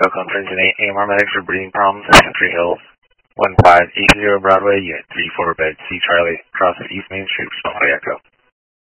Echo Conference in AMR Medics for breathing problems at Century Hills. 1580 Broadway, Unit 34, Bed C, Charlie, across East Main Street, respond by Echo.